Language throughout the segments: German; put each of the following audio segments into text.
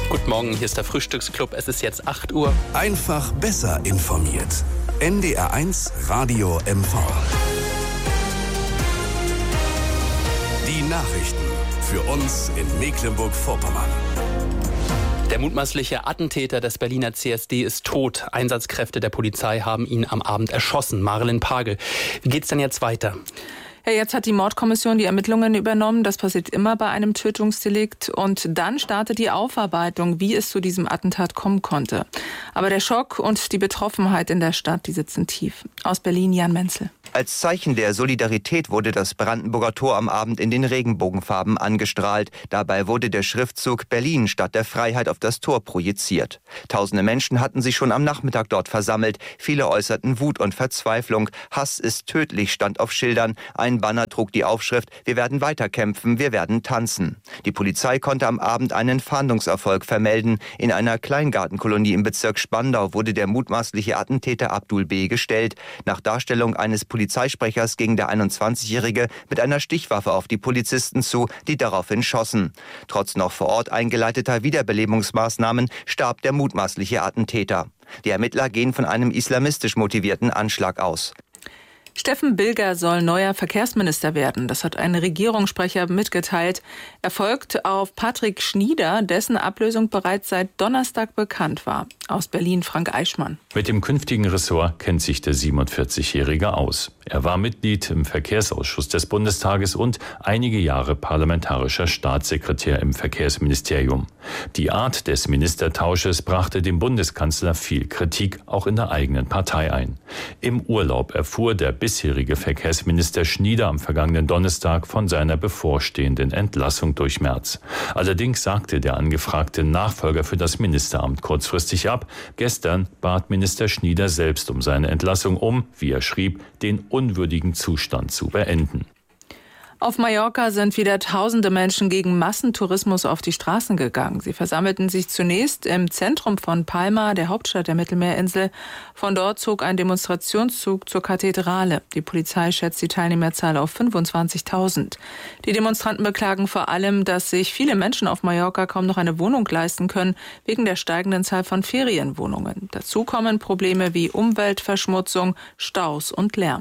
Guten Morgen, hier ist der Frühstücksclub. Es ist jetzt 8 Uhr. Einfach besser informiert. NDR1 Radio MV. Die Nachrichten für uns in Mecklenburg-Vorpommern. Der mutmaßliche Attentäter des Berliner CSD ist tot. Einsatzkräfte der Polizei haben ihn am Abend erschossen. Marilyn Pagel. Wie geht's denn jetzt weiter? Ja, jetzt hat die Mordkommission die Ermittlungen übernommen. Das passiert immer bei einem Tötungsdelikt. Und dann startet die Aufarbeitung, wie es zu diesem Attentat kommen konnte. Aber der Schock und die Betroffenheit in der Stadt, die sitzen tief. Aus Berlin, Jan Menzel. Als Zeichen der Solidarität wurde das Brandenburger Tor am Abend in den Regenbogenfarben angestrahlt. Dabei wurde der Schriftzug Berlin Stadt der Freiheit auf das Tor projiziert. Tausende Menschen hatten sich schon am Nachmittag dort versammelt. Viele äußerten Wut und Verzweiflung. Hass ist tödlich, stand auf Schildern. Ein Banner trug die Aufschrift: Wir werden weiterkämpfen, wir werden tanzen. Die Polizei konnte am Abend einen Fahndungserfolg vermelden. In einer Kleingartenkolonie im Bezirk Spandau wurde der mutmaßliche Attentäter Abdul B. gestellt. Nach Darstellung eines Polizeisprechers ging der 21-Jährige mit einer Stichwaffe auf die Polizisten zu, die daraufhin schossen. Trotz noch vor Ort eingeleiteter Wiederbelebungsmaßnahmen starb der mutmaßliche Attentäter. Die Ermittler gehen von einem islamistisch motivierten Anschlag aus. Steffen Bilger soll neuer Verkehrsminister werden. Das hat ein Regierungssprecher mitgeteilt. Er folgt auf Patrick Schnieder, dessen Ablösung bereits seit Donnerstag bekannt war. Aus Berlin, Frank Eichmann. Mit dem künftigen Ressort kennt sich der 47-Jährige aus. Er war Mitglied im Verkehrsausschuss des Bundestages und einige Jahre parlamentarischer Staatssekretär im Verkehrsministerium. Die Art des Ministertausches brachte dem Bundeskanzler viel Kritik, auch in der eigenen Partei ein. Im Urlaub erfuhr der bisherige Verkehrsminister Schnieder am vergangenen Donnerstag von seiner bevorstehenden Entlassung durch Merz. Allerdings sagte der angefragte Nachfolger für das Ministeramt kurzfristig ab. Gestern bat Minister Schnieder selbst um seine Entlassung, um, wie er schrieb, den unwürdigen Zustand zu beenden. Auf Mallorca sind wieder tausende Menschen gegen Massentourismus auf die Straßen gegangen. Sie versammelten sich zunächst im Zentrum von Palma, der Hauptstadt der Mittelmeerinsel. Von dort zog ein Demonstrationszug zur Kathedrale. Die Polizei schätzt die Teilnehmerzahl auf 25.000. Die Demonstranten beklagen vor allem, dass sich viele Menschen auf Mallorca kaum noch eine Wohnung leisten können, wegen der steigenden Zahl von Ferienwohnungen. Dazu kommen Probleme wie Umweltverschmutzung, Staus und Lärm.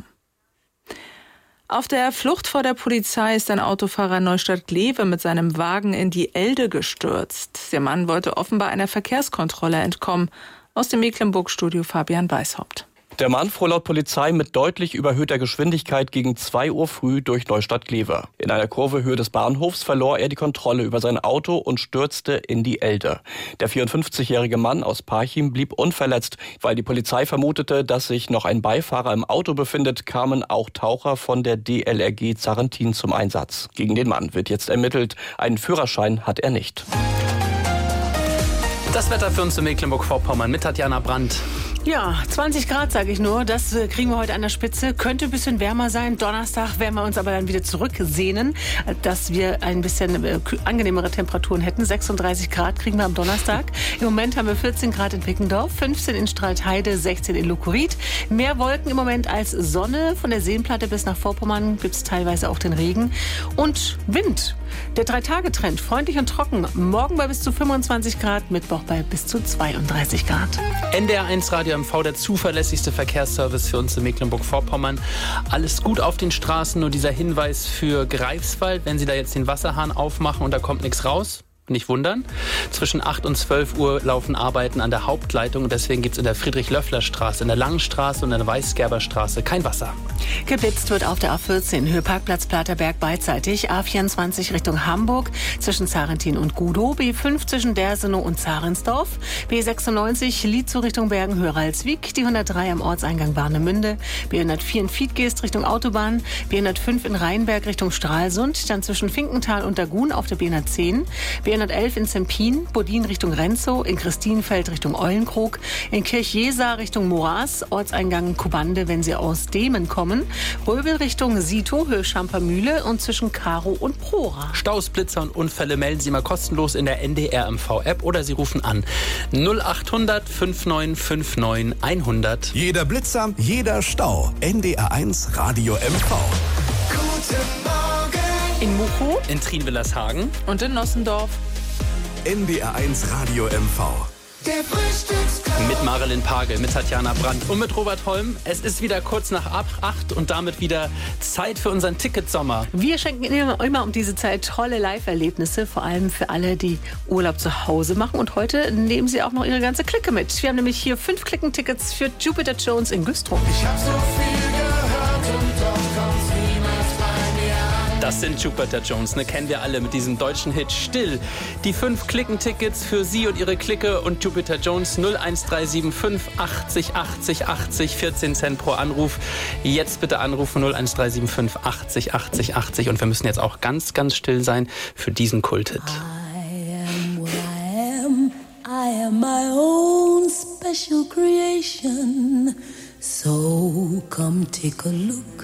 Auf der Flucht vor der Polizei ist ein Autofahrer Neustadt-Glewe mit seinem Wagen in die Elde gestürzt. Der Mann wollte offenbar einer Verkehrskontrolle entkommen. Aus dem Mecklenburg-Studio Fabian Weishaupt. Der Mann fuhr laut Polizei mit deutlich überhöhter Geschwindigkeit gegen 2 Uhr früh durch Neustadt-Glewe. In einer Kurve Höhe des Bahnhofs verlor er die Kontrolle über sein Auto und stürzte in die Elde. Der 54-jährige Mann aus Parchim blieb unverletzt. Weil die Polizei vermutete, dass sich noch ein Beifahrer im Auto befindet, kamen auch Taucher von der DLRG Zarentin zum Einsatz. Gegen den Mann wird jetzt ermittelt. Einen Führerschein hat er nicht. Das Wetter für uns in Mecklenburg-Vorpommern mit Tatjana Brandt. Ja, 20 Grad sage ich nur, das kriegen wir heute an der Spitze. Könnte ein bisschen wärmer sein. Donnerstag werden wir uns aber dann wieder zurücksehnen, dass wir ein bisschen angenehmere Temperaturen hätten. 36 Grad kriegen wir am Donnerstag. Im Moment haben wir 14 Grad in Pickendorf, 15 in Straltheide, 16 in Lukurit. Mehr Wolken im Moment als Sonne. Von der Seenplatte bis nach Vorpommern gibt es teilweise auch den Regen. Und Wind. Der 3-Tage-Trend, freundlich und trocken. Morgen bei bis zu 25 Grad, Mittwoch bei bis zu 32 Grad. NDR1 Radio MV, der zuverlässigste Verkehrsservice für uns in Mecklenburg-Vorpommern. Alles gut auf den Straßen, nur dieser Hinweis für Greifswald, wenn Sie da jetzt den Wasserhahn aufmachen und da kommt nichts raus. Nicht wundern. Zwischen 8 und 12 Uhr laufen Arbeiten an der Hauptleitung und deswegen gibt es in der Friedrich-Löffler-Straße, in der Langenstraße und in der Weißgerberstraße kein Wasser. Geblitzt wird auf der A14, Höhe Parkplatz Platerberg beidseitig, A24 Richtung Hamburg, zwischen Zarentin und Gudow, B5 zwischen Dersenow und Zarensdorf, B96 Lietzow Richtung Bergen, Höhe Ralswiek, die 103 am Ortseingang Warnemünde, B104 in Fiedgeest Richtung Autobahn, B105 in Rheinberg Richtung Stralsund, dann zwischen Finkenthal und Dagun auf der B110, B111 in Zempin, Bodin Richtung Renzow, in Christinenfeld Richtung Eulenkrog, in Kirchjesar Richtung Moras, Ortseingang Kubande, wenn Sie aus Demen kommen, Röbel Richtung Sito, Höhe Schampermühle und zwischen Karo und Prora. Staus, Blitzer und Unfälle melden Sie mal kostenlos in der NDR MV-App oder Sie rufen an 0800 5959 100. Jeder Blitzer, jeder Stau. NDR1 Radio MV. In Muchow, in Trienwillershagen und in Nossendorf. NDR1 Radio MV. Der Frühstücksclub. Mit Marilyn Pagel, mit Tatjana Brandt und mit Robert Holm. Es ist wieder kurz nach 8 und damit wieder Zeit für unseren Ticketsommer. Wir schenken immer um diese Zeit tolle Live-Erlebnisse, vor allem für alle, die Urlaub zu Hause machen. Und heute nehmen sie auch noch ihre ganze Clique mit. Wir haben nämlich hier 5 Klickentickets für Jupiter Jones in Güstrow. Ich hab so viel gehört und doch kommt's niemals bei mir an. Das sind Jupiter Jones, kennen wir alle mit diesem deutschen Hit Still. Die 5 Klickentickets für Sie und Ihre Clique und Jupiter Jones 01375 80 80 80, 14 Cent pro Anruf. Jetzt bitte anrufen 01375 80 80 80 und wir müssen jetzt auch ganz, ganz still sein für diesen Kulthit. I am what I am. I am my own special creation. So come take a look